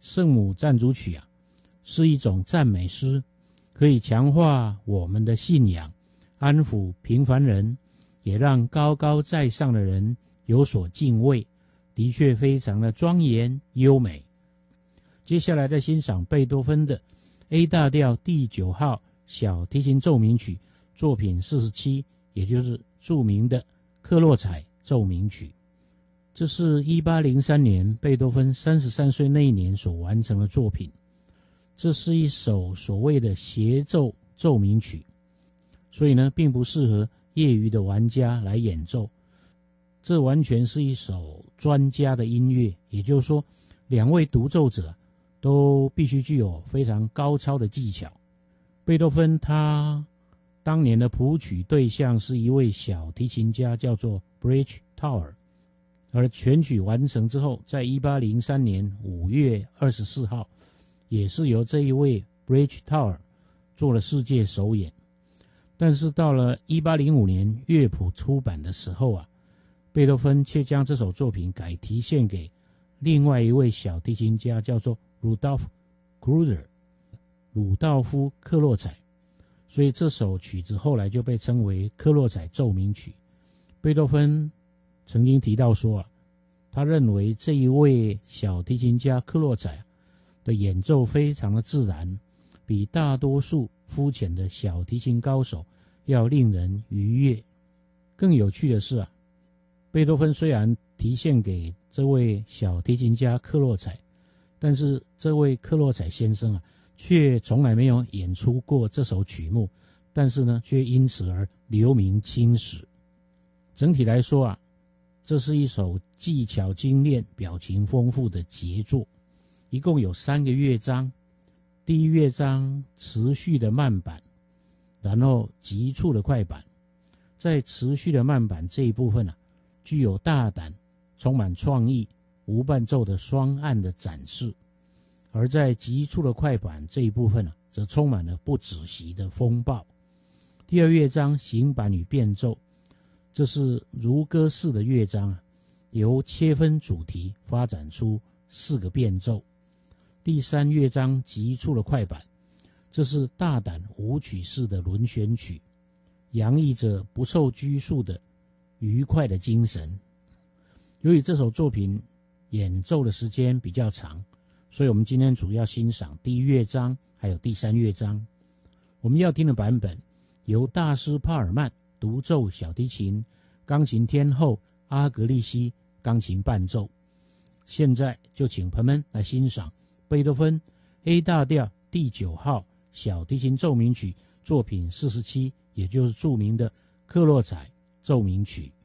圣母赞主曲啊，是一种赞美诗，可以强化我们的信仰，安抚平凡人，也让高高在上的人有所敬畏，的确非常的庄严优美。接下来再欣赏贝多芬的 A 大调第9号小提琴奏鸣曲作品47，也就是著名的克洛采奏鸣曲。这是1803年贝多芬33岁那一年所完成的作品。这是一首所谓的协奏奏鸣曲，所以呢，并不适合业余的玩家来演奏。这完全是一首专家的音乐，也就是说，两位独奏者都必须具有非常高超的技巧。贝多芬他当年的谱曲对象是一位小提琴家，叫做 Breitkauer， 而全曲完成之后，在1803年5月24号，也是由这一位 Breitkauer 做了世界首演。但是到了1805年乐谱出版的时候啊，贝多芬却将这首作品改题献给另外一位小提琴家，叫做 Rudolf Kruder， 鲁道夫·克洛采，所以这首曲子后来就被称为克洛采奏鸣曲。贝多芬曾经提到说啊，他认为这一位小提琴家克洛采的演奏非常的自然，比大多数肤浅的小提琴高手要令人愉悦。更有趣的是啊，贝多芬虽然题献给这位小提琴家克洛采，但是这位克洛采先生啊，却从来没有演出过这首曲目，但是呢，却因此而留名青史。整体来说啊，这是一首技巧精炼、表情丰富的杰作。一共有3个乐章，第一乐章持续的慢板，然后急促的快板。在持续的慢板这一部分啊，具有大胆、充满创意、无伴奏的双按的展示；而在急促的快板这一部分啊，则充满了不止息的风暴。第二乐章行板与变奏，这是如歌式的乐章啊，由切分主题发展出4个变奏。第三乐章急促的快板，这是大胆舞曲式的轮旋曲，洋溢着不受拘束的愉快的精神。由于这首作品演奏的时间比较长，所以我们今天主要欣赏第一乐章还有第三乐章。我们要听的版本由大师帕尔曼独奏小提琴，钢琴天后阿格利西钢琴伴奏。现在就请朋友们来欣赏贝多芬 A 大调第9号小提琴奏鸣曲作品47，也就是著名的克洛采奏鸣曲。